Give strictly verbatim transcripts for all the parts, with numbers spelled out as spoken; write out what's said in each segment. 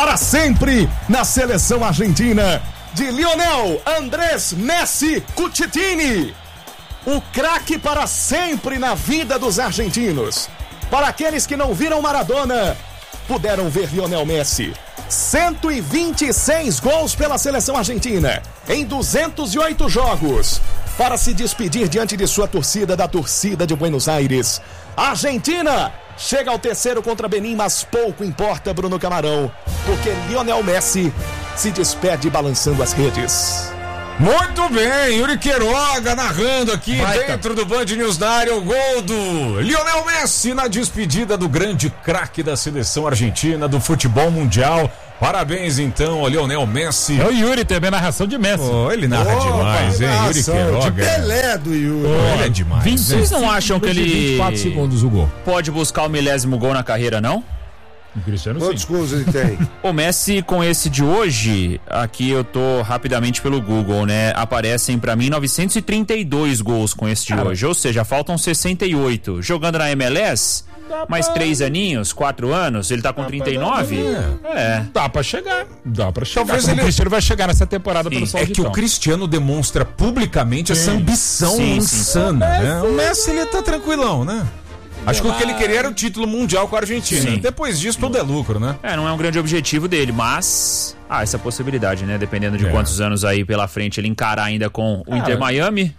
para sempre na seleção argentina de Lionel Andrés Messi Cucitini. O craque para sempre na vida dos argentinos. Para aqueles que não viram Maradona, puderam ver Lionel Messi. cento e vinte e seis gols pela seleção argentina em duzentos e oito jogos. Para se despedir diante de sua torcida, da torcida de Buenos Aires. A Argentina chega ao terceiro contra Benin, mas pouco importa, Bruno Camarão, porque Lionel Messi se despede balançando as redes. Muito bem, Yuri Queiroga narrando aqui Baita. dentro do Band News na área, o gol do Lionel Messi na despedida do grande craque da seleção argentina do futebol mundial. Parabéns então ao Lionel Messi. É o Yuri também, narração de Messi. Oh, ele narra oh, demais, hein, Yuri Queiroga. De Pelé do Yuri. Oh, ele é demais. vinte, Vocês não acham que ele vinte e quatro segundos o gol. pode buscar o milésimo gol na carreira, não? O Cristiano Quantos sim. gols ele tem? O Messi, com esse de hoje, aqui eu tô rapidamente pelo Google, né? Aparecem pra mim novecentos e trinta e dois gols com esse de Cara. hoje, ou seja, faltam sessenta e oito. Jogando na M L S, mais três aninhos, quatro anos, ele tá com trinta e nove? É. Dá pra chegar. Dá pra chegar. Talvez Como ele- O Cristiano vai chegar nessa temporada Sim, pelo é É que Sauditão. o Cristiano demonstra publicamente essa ambição Sim, sim. insana, né? O Messi, ele tá tranquilão, né? Acho que o que ele queria era o título mundial com a Argentina. Sim. Depois disso, tudo é lucro, né? É, não é um grande objetivo dele, mas há essa possibilidade, né? Dependendo de É. quantos anos aí pela frente ele encarar ainda com o Inter Miami.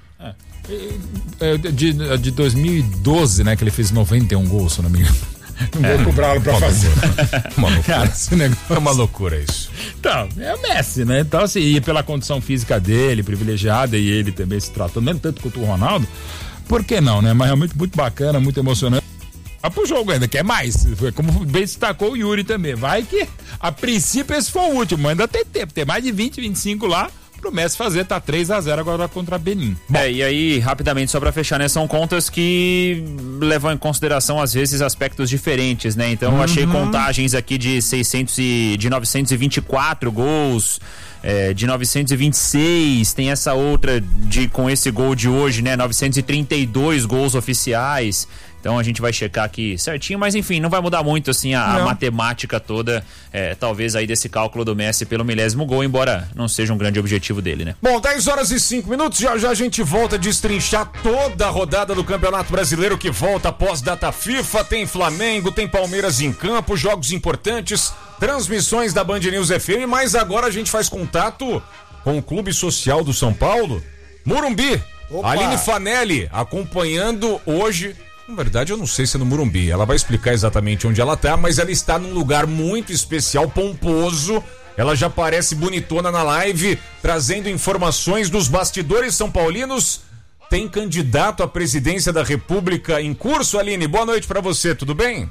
É, de, de dois mil e doze, né, que ele fez noventa e um gols, se eu não me engano. Não vou cobrá-lo pra fazer. Uma loucura. Cara, esse negócio... É uma loucura isso. Então, é o Messi, né? Então, assim, e pela condição física dele, privilegiada, e ele também se tratando, nem tanto quanto o Ronaldo, por que não, né? Mas realmente muito bacana, muito emocionante. Vai pro jogo ainda, quer mais. Foi como bem destacou o Yuri também. Vai que, a princípio, esse foi o último, ainda tem tempo, tem mais de vinte, vinte e cinco lá pro Messi fazer, tá três a zero agora contra Benin. É, e aí, rapidamente, só pra fechar, né? São contas que levam em consideração, às vezes, aspectos diferentes, né? Então, eu achei contagens aqui de seiscentos e, de novecentos e vinte e quatro gols, é, de novecentos e vinte e seis, tem essa outra de, com esse gol de hoje, né? novecentos e trinta e dois gols oficiais. Então a gente vai checar aqui certinho, mas enfim, não vai mudar muito assim a, a matemática toda, é, talvez aí desse cálculo do Messi pelo milésimo gol, embora não seja um grande objetivo dele, né? Bom, dez horas e cinco minutos, já já a gente volta a destrinchar toda a rodada do Campeonato Brasileiro que volta após data FIFA, tem Flamengo, tem Palmeiras em campo, jogos importantes, transmissões da Band News F M, mas agora a gente faz contato com o Clube Social do São Paulo, Morumbi. Opa. Aline Fanelli acompanhando hoje. Na verdade, eu não sei se é no Morumbi. Ela vai explicar exatamente onde ela tá, mas ela está num lugar muito especial, pomposo. Ela já parece bonitona na live, trazendo informações dos bastidores são paulinos. Tem candidato à presidência da República em curso, Aline? Boa noite pra você, tudo bem?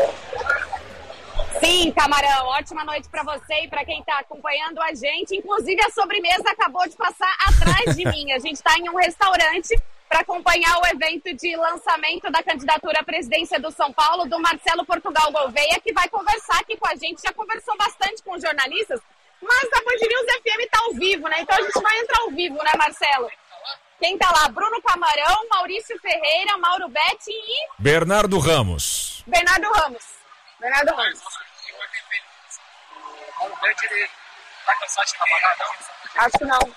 Sim, Camarão, ótima noite para você e para quem está acompanhando a gente. Inclusive, a sobremesa acabou de passar atrás de mim. A gente está em um restaurante para acompanhar o evento de lançamento da candidatura à presidência do São Paulo, do Marcelo Portugal Gouveia, que vai conversar aqui com a gente. Já conversou bastante com os jornalistas, mas a Band News F M está ao vivo, né? Então a gente vai entrar ao vivo, né, Marcelo? Quem tá lá? Bruno Camarão, Maurício Ferreira, Mauro Betti e Bernardo Ramos. Bernardo Ramos. Bernardo Ramos. Acho que não.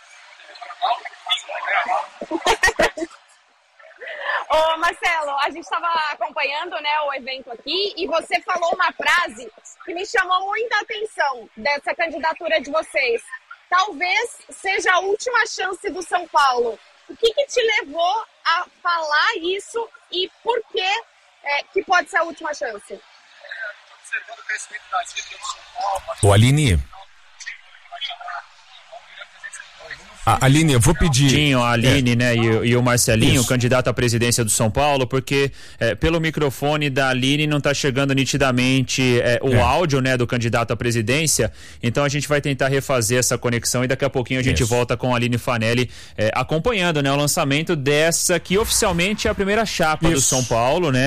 Ô Marcelo, a gente estava acompanhando, né, o evento aqui e você falou uma frase que me chamou muita atenção dessa candidatura de vocês. Talvez seja a última chance do São Paulo. O que, que te levou a falar isso e por que é, que pode ser a última chance? Ô, Aline. A Aline, eu vou pedir. Tinho, a Aline, É. né, e, o- e o Marcelinho, Isso. candidato à presidência do São Paulo, porque é, pelo microfone da Aline não tá chegando nitidamente é, o É. áudio, né, do candidato à presidência, então a gente vai tentar refazer essa conexão e daqui a pouquinho a gente Isso. volta com a Aline Fanelli é, acompanhando, né, o lançamento dessa que oficialmente é a primeira chapa do Isso. São Paulo, né,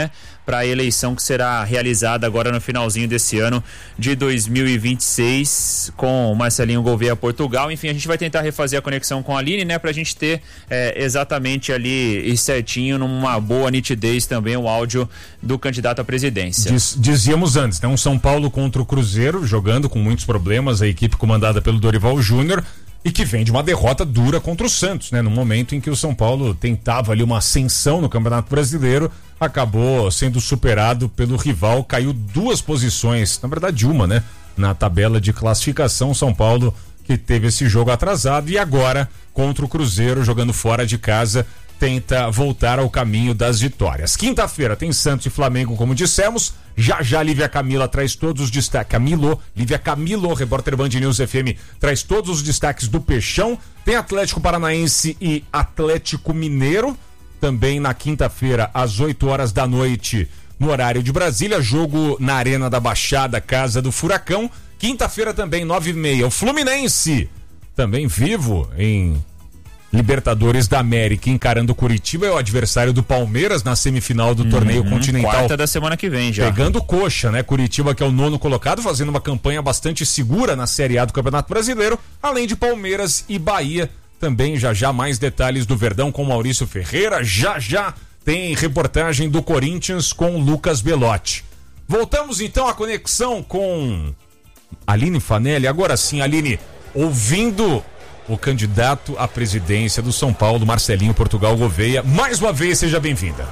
para a eleição que será realizada agora no finalzinho desse ano de dois mil e vinte e seis com o Marcelinho Gouveia Portugal. Enfim, a gente vai tentar refazer a conexão com a Aline, né, pra gente ter é, exatamente ali e certinho, numa boa nitidez também, o áudio do candidato à presidência. Diz, dizíamos antes, né, um São Paulo contra o Cruzeiro, jogando com muitos problemas, a equipe comandada pelo Dorival Júnior, e que vem de uma derrota dura contra o Santos, né? No momento em que o São Paulo tentava ali uma ascensão no Campeonato Brasileiro, acabou sendo superado pelo rival, caiu duas posições, na verdade uma, né? Na tabela de classificação, São Paulo que teve esse jogo atrasado e agora contra o Cruzeiro, jogando fora de casa, tenta voltar ao caminho das vitórias. Quinta-feira tem Santos e Flamengo, como dissemos. Já já Lívia Camila traz todos os destaques. Camilo, Lívia Camilo, repórter Band News F M, traz todos os destaques do Peixão. Tem Atlético Paranaense e Atlético Mineiro, também na quinta-feira, às oito horas da noite, no horário de Brasília. Jogo na Arena da Baixada, Casa do Furacão. Quinta-feira também, nove e meia, o Fluminense, também vivo em Libertadores da América, encarando o Curitiba, é o adversário do Palmeiras na semifinal do uhum, torneio continental. Quarta da semana que vem já. Pegando coxa, né? Curitiba, que é o nono colocado, fazendo uma campanha bastante segura na Série A do Campeonato Brasileiro, além de Palmeiras e Bahia. Também já já mais detalhes do Verdão com Maurício Ferreira. Já já tem reportagem do Corinthians com Lucas Belotti. Voltamos então à conexão com Aline Fanelli. Agora sim, Aline, ouvindo o candidato à presidência do São Paulo, Marcelinho Portugal Gouveia. Mais uma vez, seja bem-vinda.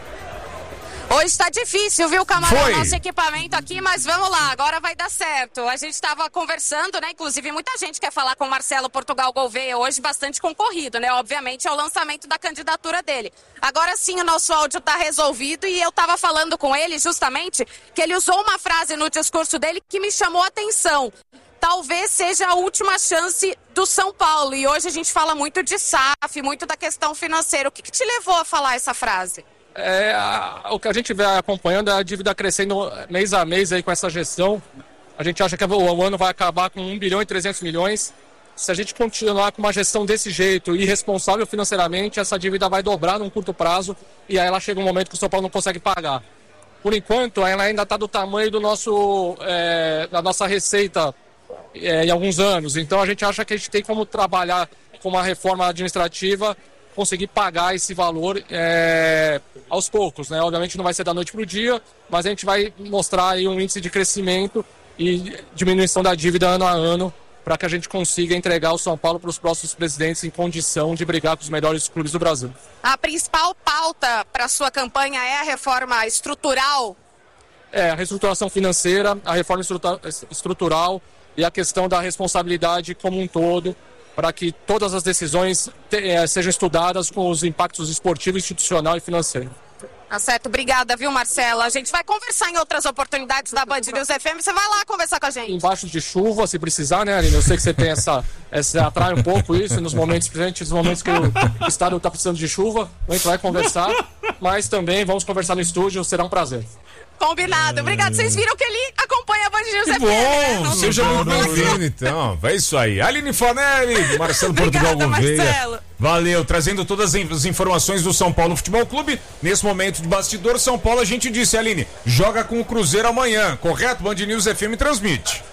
Hoje tá difícil, viu, Camarão? Foi. Nosso equipamento aqui, mas vamos lá, agora vai dar certo. A gente estava conversando, né? Inclusive, muita gente quer falar com o Marcelo Portugal Gouveia hoje, bastante concorrido, né? Obviamente, é o lançamento da candidatura dele. Agora sim, o nosso áudio tá resolvido e eu tava falando com ele, justamente, que ele usou uma frase no discurso dele que me chamou a atenção. Talvez seja a última chance do São Paulo. E hoje a gente fala muito de S A F, muito da questão financeira. O que, que te levou a falar essa frase? É, a, o que a gente vem acompanhando é a dívida crescendo mês a mês aí com essa gestão. A gente acha que o, o ano vai acabar com um bilhão e trezentos milhões. Se a gente continuar com uma gestão desse jeito, irresponsável financeiramente, essa dívida vai dobrar num curto prazo e aí ela chega um momento que o São Paulo não consegue pagar. Por enquanto, ela ainda está do tamanho do nosso, é, da nossa receita É, em alguns anos, então a gente acha que a gente tem como trabalhar com uma reforma administrativa, conseguir pagar esse valor é, aos poucos, né? Obviamente não vai ser da noite para o dia, mas a gente vai mostrar aí um índice de crescimento e diminuição da dívida ano a ano, para que a gente consiga entregar o São Paulo para os próximos presidentes em condição de brigar com os melhores clubes do Brasil. A principal pauta para a sua campanha é a reforma estrutural? É, a reestruturação financeira, a reforma estrutural e a questão da responsabilidade como um todo, para que todas as decisões te, é, sejam estudadas com os impactos esportivo, institucional e financeiro. Tá certo, obrigada, viu, Marcelo? A gente vai conversar em outras oportunidades da Band News F M, você vai lá conversar com a gente. Embaixo de chuva, se precisar, né, Aline? Eu sei que você tem essa, essa atrai um pouco isso, nos momentos presentes, nos momentos que o estado está precisando de chuva, a gente vai conversar, mas também vamos conversar no estúdio, será um prazer. Combinado, obrigado. Vocês viram que ele acompanha a Band News F M, bom, né? Não seja muito bem-vindo, então. Vai isso aí. Aline Fanelli, Marcelo Portugal Gouveia. Marcelo. Valeu, trazendo todas as informações do São Paulo Futebol Clube. Nesse momento de bastidor, São Paulo, a gente disse, Aline, joga com o Cruzeiro amanhã, correto? Band News F M transmite.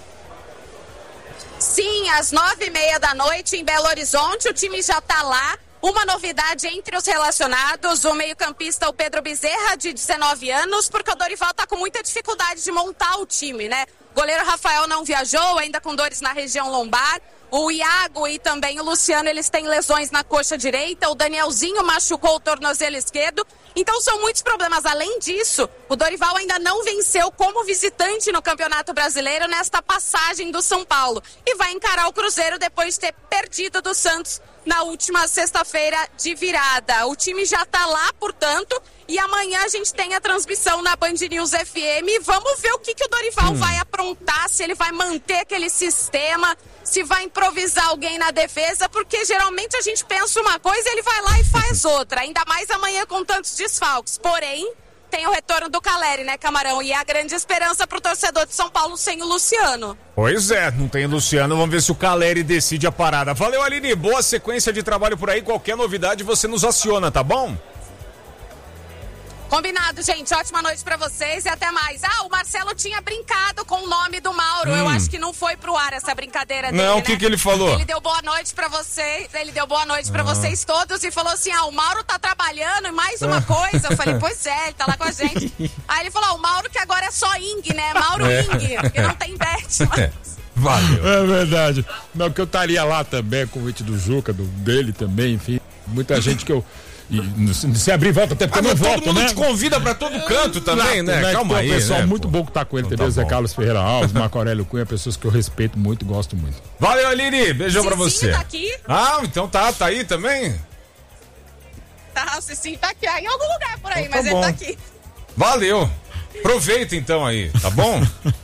Sim, às nove e meia da noite em Belo Horizonte, o time já tá lá. Uma novidade entre os relacionados, o meio-campista, o Pedro Bezerra, de dezenove anos, porque o Dorival tá com muita dificuldade de montar o time, né? O goleiro Rafael não viajou, ainda com dores na região lombar. O Iago e também o Luciano, eles têm lesões na coxa direita. O Danielzinho machucou o tornozelo esquerdo. Então são muitos problemas. Além disso, o Dorival ainda não venceu como visitante no Campeonato Brasileiro nesta passagem do São Paulo. E vai encarar o Cruzeiro depois de ter perdido do Santos na última sexta-feira de virada. O time já tá lá, portanto, e amanhã a gente tem a transmissão na Band News F M. Vamos ver o que, que o Dorival hum. vai aprontar, se ele vai manter aquele sistema, se vai improvisar alguém na defesa, porque geralmente a gente pensa uma coisa e ele vai lá e faz outra, ainda mais amanhã com tantos desfalques. Porém, tem o retorno do Caleri, né, Camarão? E a grande esperança pro torcedor de São Paulo sem o Luciano. Pois é, não tem o Luciano, vamos ver se o Caleri decide a parada. Valeu, Aline, boa sequência de trabalho por aí, qualquer novidade você nos aciona, tá bom? Combinado, gente. Ótima noite pra vocês e até mais. Ah, o Marcelo tinha brincado com o nome do Mauro. Hum. Eu acho que não foi pro ar essa brincadeira dele, Não, o né? que que ele falou? Ele deu boa noite pra vocês. Ele deu boa noite pra ah. vocês todos e falou assim, ah, o Mauro tá trabalhando e mais uma coisa. Eu falei, pois é, ele tá lá com a gente. Aí ele falou, ah, o Mauro que agora é só Ing, né? Mauro é. Ing, porque não tem bet, mas... É. Valeu. É verdade. Não, que eu estaria lá também, com o convite do Juca, do, dele também, enfim. Muita gente que eu... E, se abrir volta, até porque ah, eu não volto, todo mundo né? te convida pra todo canto também, né? né? Calma aí, um pessoal né, muito pô. bom que tá com ele então, também, tá o Zé Carlos Ferreira Alves, Marco Aurélio Cunha, pessoas que eu respeito muito e gosto muito. Valeu, Aline, beijão pra você. Tá aqui? Ah, então tá, tá aí também? Tá, o Cicinho tá aqui, em algum lugar por aí, então, tá mas bom. ele tá aqui. Valeu, aproveita então aí, tá bom?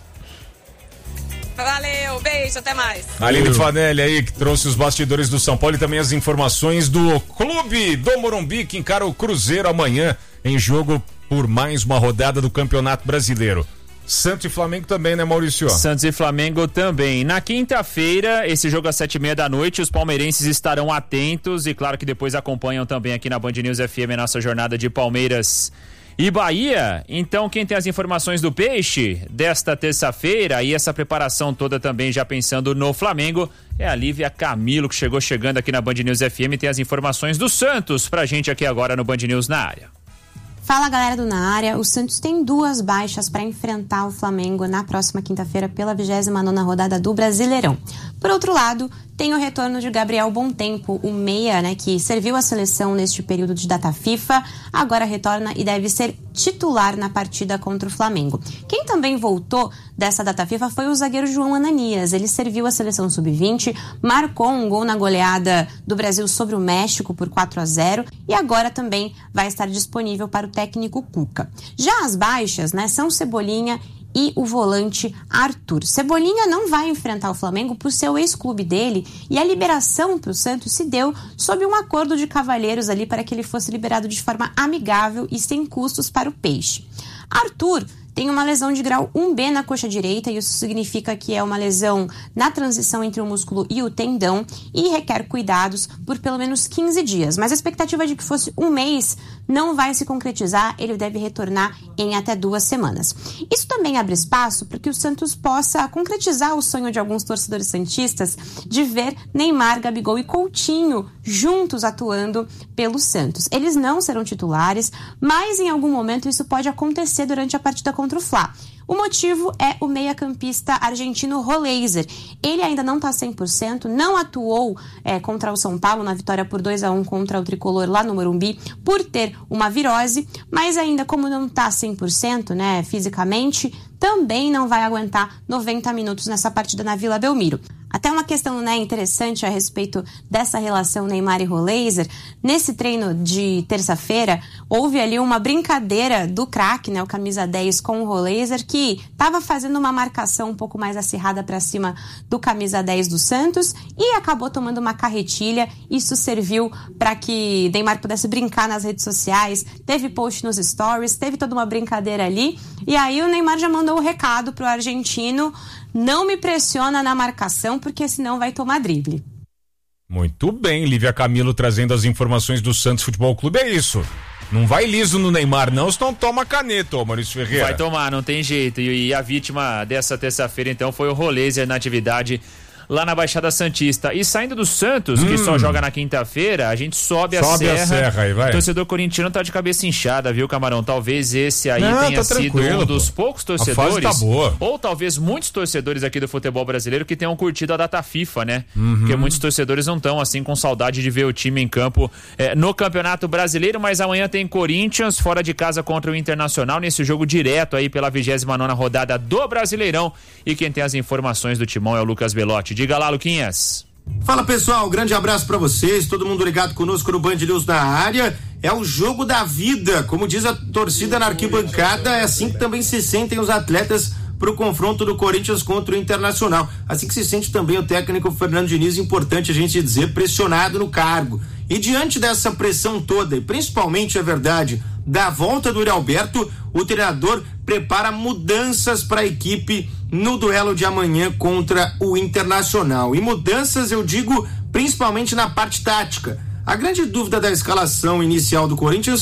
Valeu, beijo, até mais. Aline Fanelli aí, que trouxe os bastidores do São Paulo e também as informações do Clube do Morumbi, que encara o Cruzeiro amanhã em jogo por mais uma rodada do Campeonato Brasileiro. Santos e Flamengo também, né, Maurício? Santos e Flamengo também. Na quinta-feira, esse jogo às sete e meia da noite, os palmeirenses estarão atentos e claro que depois acompanham também aqui na Band News F M a nossa jornada de Palmeiras e Bahia. Então quem tem as informações do Peixe desta terça-feira e essa preparação toda também já pensando no Flamengo é a Lívia Camilo, que chegou chegando aqui na Band News F M e tem as informações do Santos pra gente aqui agora no Band News na área. Fala, galera do Na Área. O Santos tem duas baixas para enfrentar o Flamengo na próxima quinta-feira pela vigésima nona rodada do Brasileirão. Por outro lado, tem o retorno de Gabriel Bontempo, o meia, né, que serviu a seleção neste período de data FIFA, agora retorna e deve ser titular na partida contra o Flamengo. Quem também voltou dessa data FIFA foi o zagueiro João Ananias. Ele serviu a seleção sub vinte, marcou um gol na goleada do Brasil sobre o México por quatro a zero e agora também vai estar disponível para o técnico Cuca. Já as baixas, né, são Cebolinha e o volante Arthur. Cebolinha não vai enfrentar o Flamengo por ser o ex-clube dele e a liberação para o Santos se deu sob um acordo de cavalheiros ali para que ele fosse liberado de forma amigável e sem custos para o Peixe. Arthur tem uma lesão de grau um B na coxa direita e isso significa que é uma lesão na transição entre o músculo e o tendão e requer cuidados por pelo menos quinze dias. Mas a expectativa de que fosse um mês não vai se concretizar, ele deve retornar em até duas semanas. Isso também abre espaço para que o Santos possa concretizar o sonho de alguns torcedores santistas de ver Neymar, Gabigol e Coutinho juntos atuando pelo Santos. Eles não serão titulares, mas em algum momento isso pode acontecer durante a partida contra o Fla. O motivo é o meia-campista argentino Roleiser. Ele ainda não está cem por cento, não atuou é, contra o São Paulo na vitória por dois a um contra o Tricolor lá no Morumbi por ter uma virose, mas ainda como não está cem por cento, né, fisicamente, também não vai aguentar noventa minutos nessa partida na Vila Belmiro. Até uma questão, né, interessante a respeito dessa relação Neymar e Roleiser. Nesse treino de terça-feira, houve ali uma brincadeira do craque, né, o camisa dez, com o Roleiser, que estava fazendo uma marcação um pouco mais acirrada para cima do camisa dez do Santos e acabou tomando uma carretilha. Isso serviu para que Neymar pudesse brincar nas redes sociais, teve post nos stories, teve toda uma brincadeira ali. E aí o Neymar já mandou o recado pro argentino: não me pressiona na marcação, porque senão vai tomar drible. Muito bem, Lívia Camilo trazendo as informações do Santos Futebol Clube, é isso. Não vai liso no Neymar não, senão toma caneta, ô Maurício Ferreira. Vai tomar, não tem jeito. E, e a vítima dessa terça-feira, então, foi o Roleiser na atividade lá na Baixada Santista. E saindo do Santos, hum. que só joga na quinta-feira, a gente sobe, sobe a serra. Sobe a serra aí, vai. O torcedor corintiano tá de cabeça inchada, viu, Camarão? Talvez esse aí Não, tenha tá sido um dos pô. poucos torcedores, tá boa. Ou talvez muitos torcedores aqui do futebol brasileiro que tenham curtido a data FIFA, né? Uhum. Porque muitos torcedores não estão, assim, com saudade de ver o time em campo é, no Campeonato Brasileiro, mas amanhã tem Corinthians fora de casa contra o Internacional, nesse jogo direto aí pela vigésima nona rodada do Brasileirão. E quem tem as informações do Timão é o Lucas Belotti. Diga lá, Luquinhas. Fala, pessoal, grande abraço pra vocês, todo mundo ligado conosco no Band News na área. É o jogo da vida, como diz a torcida na arquibancada, é assim que também se sentem os atletas pro confronto do Corinthians contra o Internacional. Assim que se sente também o técnico Fernando Diniz, importante a gente dizer, pressionado no cargo. E diante dessa pressão toda, e principalmente, é verdade, da volta do Yuri Alberto, o treinador prepara mudanças para a equipe no duelo de amanhã contra o Internacional. E mudanças, eu digo, principalmente na parte tática. A grande dúvida da escalação inicial do Corinthians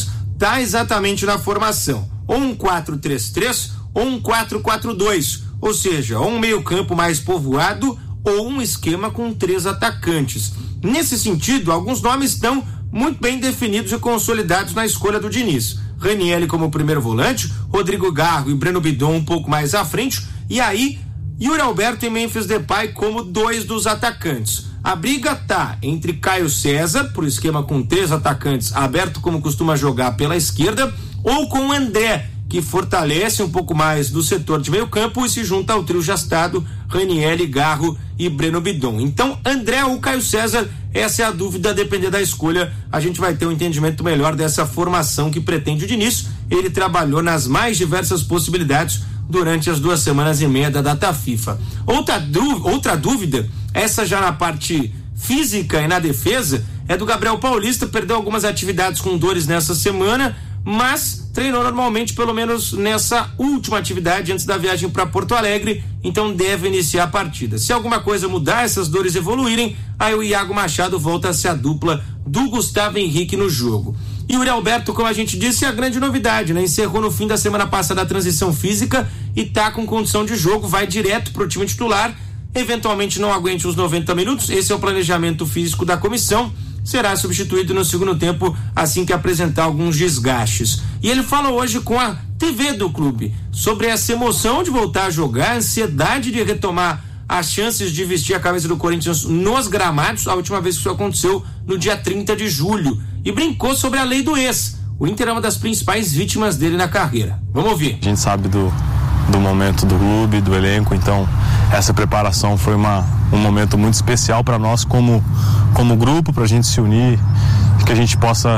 tá exatamente na formação, ou um quatro três três ou um quatro quatro dois, ou seja, ou um meio-campo mais povoado ou um esquema com três atacantes. Nesse sentido, alguns nomes estão muito bem definidos e consolidados na escolha do Diniz. Ranieri como primeiro volante, Rodrigo Garro e Breno Bidon um pouco mais à frente, e aí Yuri Alberto e Memphis Depay como dois dos atacantes. A briga tá entre Caio César, por esquema com três atacantes, aberto como costuma jogar pela esquerda, ou com André, que fortalece um pouco mais do setor de meio campo e se junta ao trio gastado, Ranieri, Garro e Breno Bidon. Então, André ou Caio César, essa é a dúvida, a depender da escolha, a gente vai ter um entendimento melhor dessa formação que pretende o Diniz. Ele trabalhou nas mais diversas possibilidades durante as duas semanas e meia da data FIFA. Outra, dú- outra dúvida, essa já na parte física e na defesa, é do Gabriel Paulista, perdeu algumas atividades com dores nessa semana, mas treinou normalmente, pelo menos nessa última atividade antes da viagem para Porto Alegre, então deve iniciar a partida. Se alguma coisa mudar, essas dores evoluírem, aí o Iago Machado volta a ser a dupla do Gustavo Henrique no jogo. E o Yuri Alberto, como a gente disse, é a grande novidade, né? Encerrou no fim da semana passada a transição física e tá com condição de jogo, vai direto pro time titular, eventualmente não aguente os noventa minutos, esse é o planejamento físico da comissão, será substituído no segundo tempo assim que apresentar alguns desgastes. E ele fala hoje com a T V do clube sobre essa emoção de voltar a jogar, a ansiedade de retomar as chances de vestir a camisa do Corinthians nos gramados, a última vez que isso aconteceu no dia trinta de julho, e brincou sobre a lei do ex. O Inter é uma das principais vítimas dele na carreira. Vamos ouvir. A gente sabe do, do momento do clube, do elenco, então essa preparação foi uma, um momento muito especial para nós como, como grupo, para a gente se unir, que a gente possa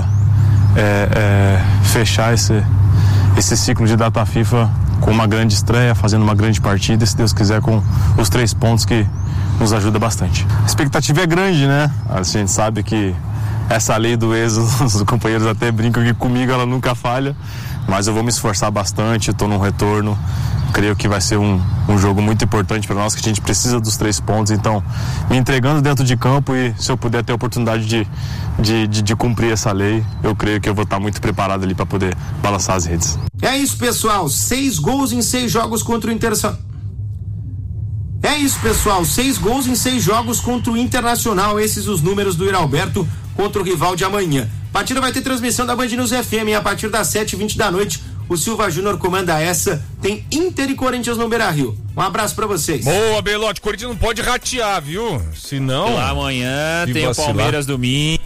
é, é, fechar esse, esse ciclo de data FIFA com uma grande estreia, fazendo uma grande partida e, se Deus quiser, com os três pontos que nos ajuda bastante. A expectativa é grande, né? A gente sabe que essa lei do ex, os companheiros até brincam que comigo ela nunca falha, mas eu vou me esforçar bastante, estou num retorno, creio que vai ser um, um jogo muito importante para nós, que a gente precisa dos três pontos, então me entregando dentro de campo e se eu puder ter a oportunidade de, de, de, de cumprir essa lei, eu creio que eu vou estar muito preparado ali para poder balançar as redes. É isso, pessoal, seis gols em seis jogos contra o Internacional. É isso, pessoal, seis gols em seis jogos contra o Internacional, esses os números do Yuri Alberto contra o rival de amanhã. A partida vai ter transmissão da Band News F M a partir das sete e vinte da noite. O Silva Júnior comanda essa. Tem Inter e Corinthians no Beira-Rio. Um abraço pra vocês. Boa, Belote. Corinthians não pode ratear, viu? Senão... Lá amanhã tem vacilar. O Palmeiras domingo.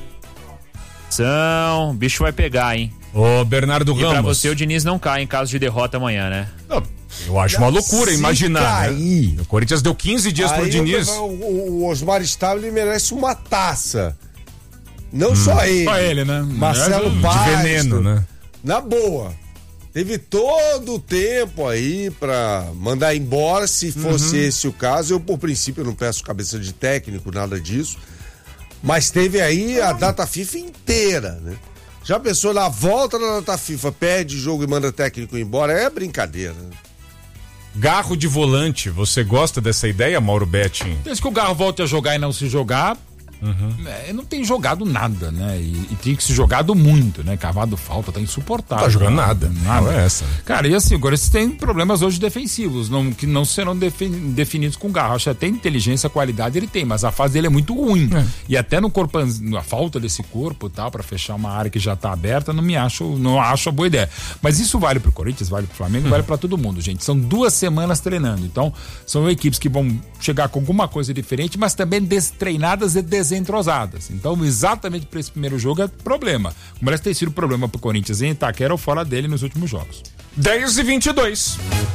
O bicho vai pegar, hein? Ô, Bernardo Ramos. E pra você o Diniz não cai em caso de derrota amanhã, né? Não, eu acho uma loucura imaginar, né? O Corinthians deu quinze dias aí pro Diniz. O, o, o Osmar Stable merece uma taça. Não hum. só ele. Só ele, né? Marcelo de Basto, veneno, né? Na boa. Teve todo o tempo aí pra mandar embora, se fosse uhum. esse o caso. Eu, por princípio, não peço cabeça de técnico, nada disso. Mas teve aí a data FIFA inteira, né? Já pensou na volta da data FIFA, perde o jogo e manda técnico embora? É brincadeira, né? Garro de volante, você gosta dessa ideia, Mauro Betting? Desde que o Garro volte a jogar e não se jogar, uhum. é, não tem jogado nada, né? E, e tem que se jogado muito, né? Cavado falta, tá insuportável. Tá jogando nada, nada. Não é essa. Cara, e assim, agora eles têm problemas hoje defensivos, não, que não serão defin, definidos com o Garro. Acho que até inteligência, qualidade ele tem, mas a fase dele é muito ruim. É. E até no corpo, a falta desse corpo e tal, pra fechar uma área que já tá aberta, não me acho, não acho a boa ideia. Mas isso vale pro Corinthians, vale pro Flamengo, hum. vale pra todo mundo, gente. São duas semanas treinando, então são equipes que vão chegar com alguma coisa diferente, mas também destreinadas e desentrosadas. Então, exatamente para esse primeiro jogo é problema. Como parece ter sido problema pro Corinthians em Itaquera ou fora dele nos últimos jogos. dez e vinte e dois.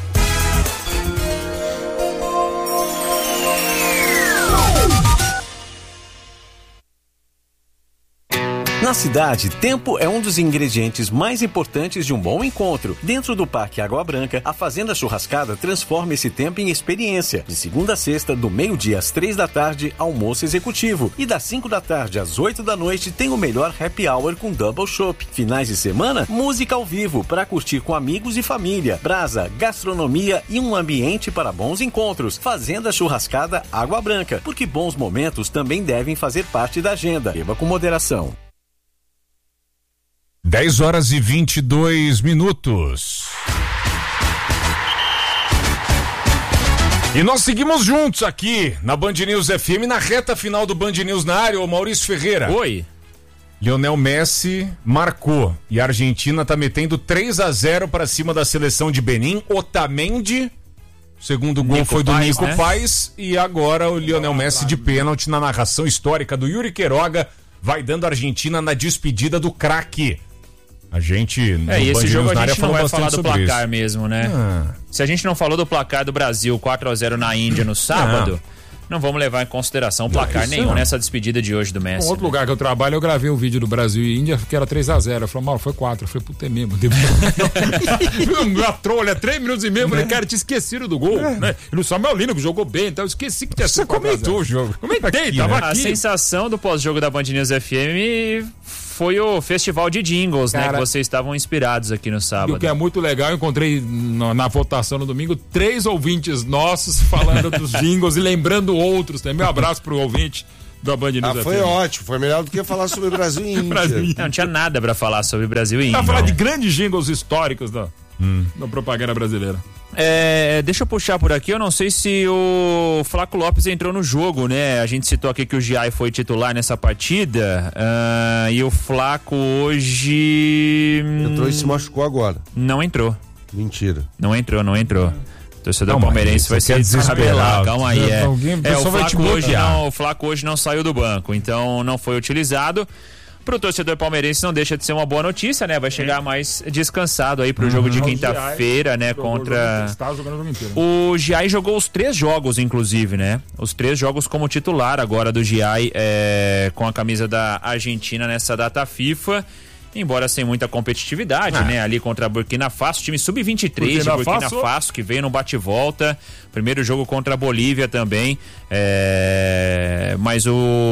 Na cidade, tempo é um dos ingredientes mais importantes de um bom encontro. Dentro do Parque Água Branca, a Fazenda Churrascada transforma esse tempo em experiência. De segunda a sexta, do meio-dia às três da tarde, almoço executivo. E das cinco da tarde às oito da noite, tem o melhor happy hour com double chopp. Finais de semana, música ao vivo, para curtir com amigos e família. Brasa, gastronomia e um ambiente para bons encontros. Fazenda Churrascada Água Branca, porque bons momentos também devem fazer parte da agenda. Beba com moderação. dez horas e vinte e dois minutos. E nós seguimos juntos aqui na Band News F M, na reta final do Band News na área. Ô Maurício Ferreira. Oi. Lionel Messi marcou e a Argentina tá metendo três a zero para cima da seleção de Benin. Otamendi, o segundo gol Nico foi do Paes, Nico né? Paes, e agora o Lionel Messi de pênalti na narração histórica do Yuri Queiroga vai dando a Argentina na despedida do craque. A gente É, e esse jogo a gente não vai falar do sobre placar isso. mesmo, né? Ah. Se a gente não falou do placar do Brasil quatro a zero na Índia no sábado, não, não vamos levar em consideração placar isso nenhum não. nessa despedida de hoje do Messi. Em outro né? lugar que eu trabalho, eu gravei um vídeo do Brasil e Índia que era três a zero. Eu falei, mal, foi quatro. Eu falei, puta, é mesmo. Uma trolha, três minutos e meio. Eu falei, cara, tinha esquecido do gol. Né? E o Samuel Lino que jogou bem, então eu esqueci que tinha sido quatro a zero. Você comentou o jogo. Comentei, Aqui, tava né? A aqui. sensação do pós-jogo da Band News F M foi o festival de jingles, né? Cara, Que vocês estavam inspirados aqui no E sábado. o que é muito legal, eu encontrei no- na votação no domingo três ouvintes nossos falando dos jingles e lembrando outros. Também um abraço pro ouvinte da Band News Ah, foi F M. ótimo. Foi melhor do que falar sobre Brasil e Índia. Brasil. Não tinha nada pra falar sobre Brasil e Índia. Pra falar de grandes jingles históricos da, Hum. da propaganda brasileira. É, deixa eu puxar por aqui, eu não sei se o Flaco Lopes entrou no jogo, né? A gente citou aqui que o Giai foi titular nessa partida, ah, e o Flaco hoje... Entrou e se machucou agora. Não entrou, Mentira. não entrou, não entrou. O torcedor Calma aí, palmeirense vai você quer se descabelar, desesperar. calma aí. É, Alguém- o é o, pessoal vai te Flaco hoje bloquear. não, o Flaco hoje não saiu do banco, então não foi utilizado. Pro torcedor palmeirense não deixa de ser uma boa notícia, né? Vai chegar mais descansado aí pro jogo de quinta-feira, né? Contra... Está jogando o jogo inteiro. O Giai jogou os três jogos, inclusive, né? Os três jogos como titular agora do Giai é, com a camisa da Argentina nessa data FIFA. Embora sem muita competitividade, Ah. né? Ali contra a Burkina Faso, time sub vinte e três de Burkina Burkina Faso. Faso, que veio no bate-volta. Primeiro jogo contra a Bolívia também. É... Mas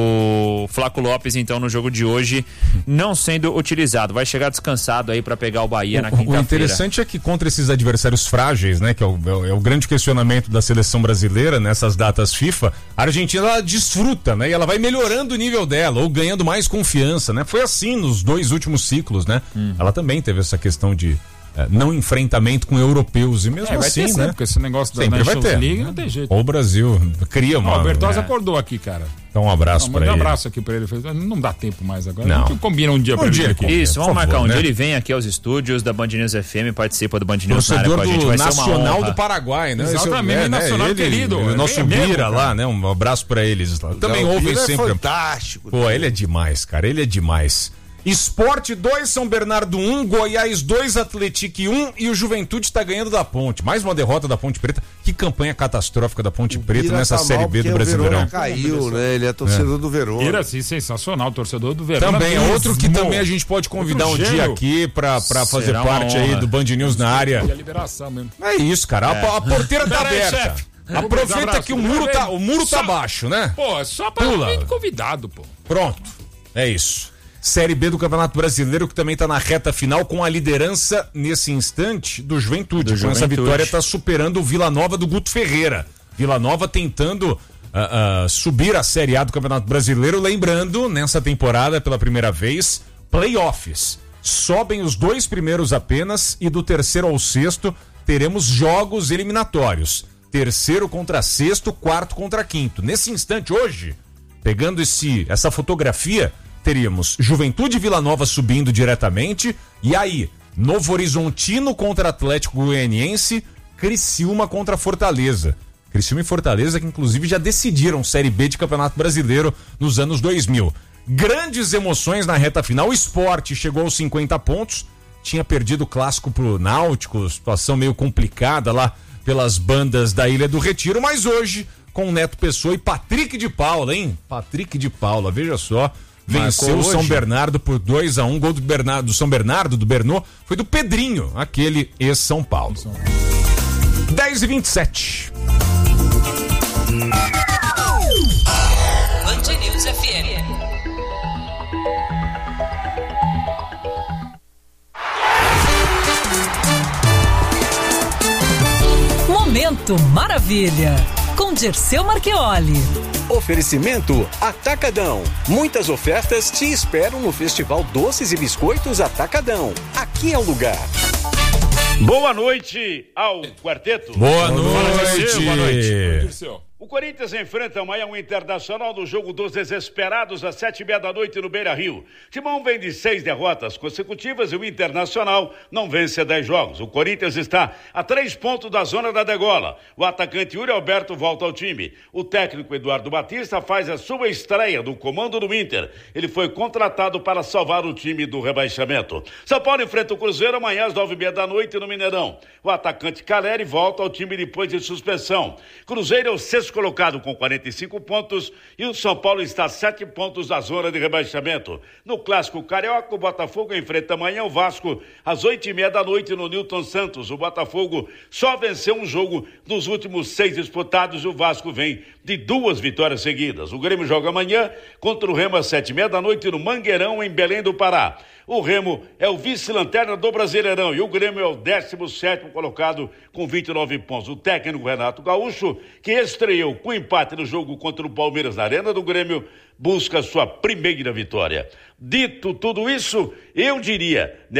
o Flaco Lopes, então, no jogo de hoje, não sendo utilizado. Vai chegar descansado aí pra pegar o Bahia na O- O quinta-feira. interessante é que contra esses adversários frágeis, né, que é o, é o- é o grande questionamento da seleção brasileira nessas datas FIFA, a Argentina ela desfruta, né, e ela vai melhorando o nível dela ou ganhando mais confiança, né? Foi assim nos dois últimos ciclos, né? Uhum. Ela também teve essa questão de eh, não enfrentamento com europeus e mesmo É, vai assim, ter sempre, né? porque esse negócio da Sempre vai Nations ter. League não tem jeito. Ou o Brasil cria uma. Ó, o Bertozzi é, acordou aqui, cara. Então um abraço Não, pra manda um ele. abraço aqui pra ele. Falei, Não dá tempo mais agora. Não. A gente combina um dia Um pra ele dia vir aqui. aqui. Isso, Por vamos favor, marcar um né? dia. Ele vem aqui aos estúdios da Band News F M, participa do Band News na área Torcedor com a gente. do Vai ser uma Nacional honra. do Paraguai, né? Exatamente, Esse é o- Nacional ele, querido. ele, o nosso É mesmo, Bira cara. lá, né? Um abraço pra eles lá. Também Não, o ouvem Bira é sempre. fantástico. Pô, ele é demais, cara. Ele é demais. Esporte dois, São Bernardo um, Goiás dois, Atlético um e o Juventude tá ganhando da Ponte. Mais uma derrota da Ponte Preta. Que campanha catastrófica da Ponte Preta Bira nessa tá Série mal B do porque o Brasileirão. Verona caiu, né? Ele é torcedor do Verona. Era assim, sensacional, torcedor do Verona. Também é mesmo. outro que também a gente pode convidar um Outro dia gênio. aqui pra, pra fazer Será uma parte aí honra. do Band News na área. E a liberação mesmo. É isso, cara. A- A, porteira tá Pera aí, aberta. chefe. Aproveita Abraço. que o muro tá, o muro tá Só- baixo, né? Pô, é só pra Pula. vir convidado, pô. Pronto. É isso. Série B do Campeonato Brasileiro, que também tá na reta final com a liderança nesse instante do Juventude. Do com essa Juventude. vitória tá superando o Vila Nova do Guto Ferreira. Vila Nova tentando ah, ah, subir a Série A do Campeonato Brasileiro, lembrando, nessa temporada, pela primeira vez, playoffs. Sobem os dois primeiros apenas e do terceiro ao sexto teremos jogos eliminatórios. Terceiro contra sexto, quarto contra quinto. Nesse instante, hoje, pegando esse, essa fotografia, teríamos Juventude e Vila Nova subindo diretamente, e aí, Novo Horizontino contra Atlético Goianiense, Criciúma contra Fortaleza. Criciúma e Fortaleza que inclusive já decidiram Série B de Campeonato Brasileiro nos anos dois mil. Grandes emoções na reta final, o Sport chegou aos cinquenta pontos, tinha perdido o clássico pro Náutico, situação meio complicada lá pelas bandas da Ilha do Retiro, mas hoje, com o Neto Pessoa e Patrick de Paula, hein? Patrick de Paula, veja só. Venceu o São hoje. Bernardo por dois a um. Gol do, Bernardo, do São Bernardo, do Bernô, foi do Pedrinho, aquele ex-São Paulo. dez e vinte e sete. Band News F M. Momento Maravilha. com Dirceu Marchioli. Oferecimento Atacadão. Muitas ofertas te esperam no Festival Doces e Biscoitos Atacadão. Aqui é o lugar. Boa noite ao quarteto. Boa, Boa noite. noite. Boa noite. O Corinthians enfrenta amanhã o Internacional no jogo dos desesperados às sete e meia da noite no Beira-Rio. Timão vem de seis derrotas consecutivas e o Internacional não vence há dez jogos. O Corinthians está a três pontos da zona da degola. O atacante Yuri Alberto volta ao time. O técnico Eduardo Batista faz a sua estreia do comando do Inter. Ele foi contratado para salvar o time do rebaixamento. São Paulo enfrenta o Cruzeiro amanhã às nove e meia da noite no Mineirão. O atacante Caleri volta ao time depois de suspensão. Cruzeiro é o sexto colocado com quarenta e cinco pontos e o São Paulo está a sete pontos da zona de rebaixamento. No Clássico Carioca, o Botafogo enfrenta amanhã o Vasco às oito e meia da noite no Newton Santos. O Botafogo só venceu um jogo dos últimos seis disputados e o Vasco vem de duas vitórias seguidas. O Grêmio joga amanhã contra o Remo às sete e meia da noite no Mangueirão, em Belém do Pará. O Remo é o vice-lanterna do Brasileirão e o Grêmio é o décimo sétimo colocado com vinte e nove pontos. O técnico Renato Gaúcho, que estreou com empate no jogo contra o Palmeiras na Arena do Grêmio, busca sua primeira vitória. Dito tudo isso, eu diria...